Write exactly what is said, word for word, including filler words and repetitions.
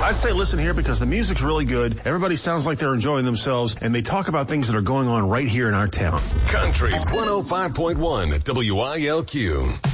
I'd say listen here because the music's really good. Everybody sounds like they're enjoying themselves, and they talk about things that are going on right here in our town. Country one oh five point one W I L Q.